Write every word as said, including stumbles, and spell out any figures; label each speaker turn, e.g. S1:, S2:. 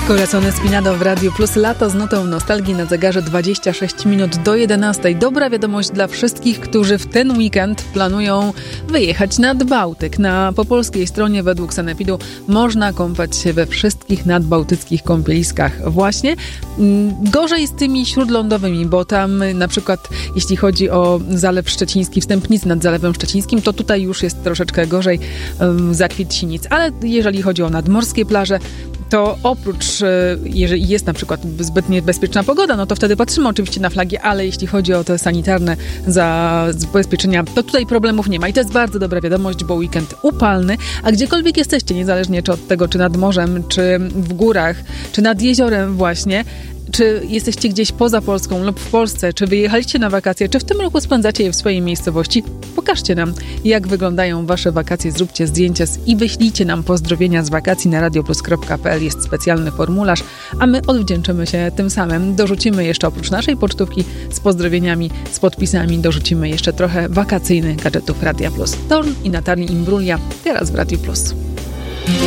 S1: Corazon Espinado w Radiu Plus. Lato z nutą nostalgii na zegarze dwadzieścia sześć minut do jedenastej. Dobra wiadomość dla wszystkich, którzy w ten weekend planują wyjechać nad Bałtyk. Na popolskiej stronie według Sanepidu można kąpać się we wszystkich nadbałtyckich kąpieliskach właśnie. Gorzej z tymi śródlądowymi, bo tam na przykład jeśli chodzi o Zalew Szczeciński, Wstępnicy nad Zalewem Szczecińskim, to tutaj już jest troszeczkę gorzej, zakwit Sinic. Ale jeżeli chodzi o nadmorskie plaże, to oprócz, jeżeli jest na przykład zbyt niebezpieczna pogoda, no to wtedy patrzymy oczywiście na flagi, ale jeśli chodzi o te sanitarne zabezpieczenia, to tutaj problemów nie ma. I to jest bardzo dobra wiadomość, bo weekend upalny, a gdziekolwiek jesteście, niezależnie czy od tego, czy nad morzem, czy w górach, czy nad jeziorem właśnie, czy jesteście gdzieś poza Polską lub w Polsce, czy wyjechaliście na wakacje, czy w tym roku spędzacie je w swojej miejscowości, pokażcie nam, jak wyglądają wasze wakacje, zróbcie zdjęcia i wyślijcie nam pozdrowienia z wakacji na radioplus kropka p l. Jest specjalny formularz, a my odwdzięczymy się tym samym. Dorzucimy jeszcze oprócz naszej pocztówki z pozdrowieniami, z podpisami, dorzucimy jeszcze trochę wakacyjnych gadżetów Radia Plus. Torn i Natalie Imbruglia teraz w Radiu Plus.